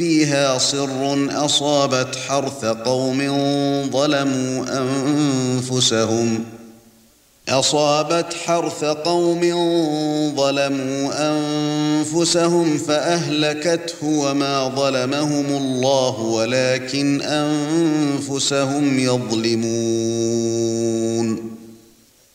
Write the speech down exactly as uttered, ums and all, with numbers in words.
فيها صر أصابت حرث قوم ظلموا أنفسهم أصابت حرث قوم ظلموا أنفسهم فأهلكته وما ظلمهم الله ولكن أنفسهم يظلمون